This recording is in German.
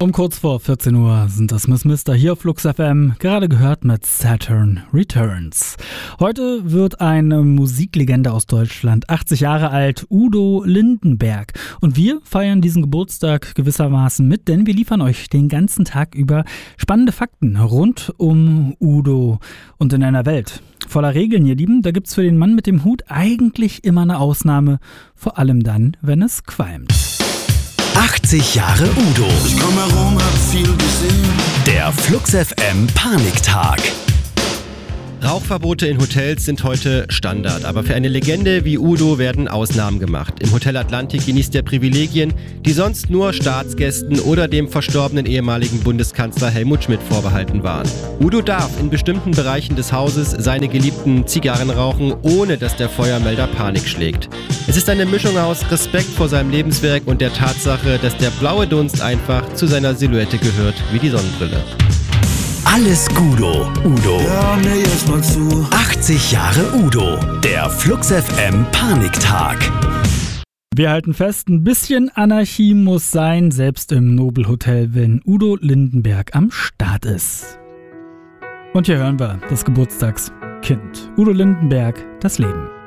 Um kurz vor 14 Uhr sind das Miss Mister hier auf Flux FM, gerade gehört mit Saturn Returns. Heute wird eine Musiklegende aus Deutschland 80 Jahre alt, Udo Lindenberg. Und wir feiern diesen Geburtstag gewissermaßen mit, denn wir liefern euch den ganzen Tag über spannende Fakten rund um Udo und in einer Welt voller Regeln, ihr Lieben. Da gibt's für den Mann mit dem Hut eigentlich immer eine Ausnahme, vor allem dann, wenn es qualmt. 80 Jahre Udo. Ich komm herum, hab viel gesehen. Der Flux FM Paniktag. Rauchverbote in Hotels sind heute Standard, aber für eine Legende wie Udo werden Ausnahmen gemacht. Im Hotel Atlantik genießt er Privilegien, die sonst nur Staatsgästen oder dem verstorbenen ehemaligen Bundeskanzler Helmut Schmidt vorbehalten waren. Udo darf in bestimmten Bereichen des Hauses seine geliebten Zigarren rauchen, ohne dass der Feuermelder Panik schlägt. Es ist eine Mischung aus Respekt vor seinem Lebenswerk und der Tatsache, dass der blaue Dunst einfach zu seiner Silhouette gehört wie die Sonnenbrille. Alles Gudo, Udo. Hör mir jetzt mal zu. 80 Jahre Udo. Der Flux FM Paniktag. Wir halten fest, ein bisschen Anarchie muss sein, selbst im Nobelhotel, wenn Udo Lindenberg am Start ist. Und hier hören wir das Geburtstagskind. Udo Lindenberg, das Leben.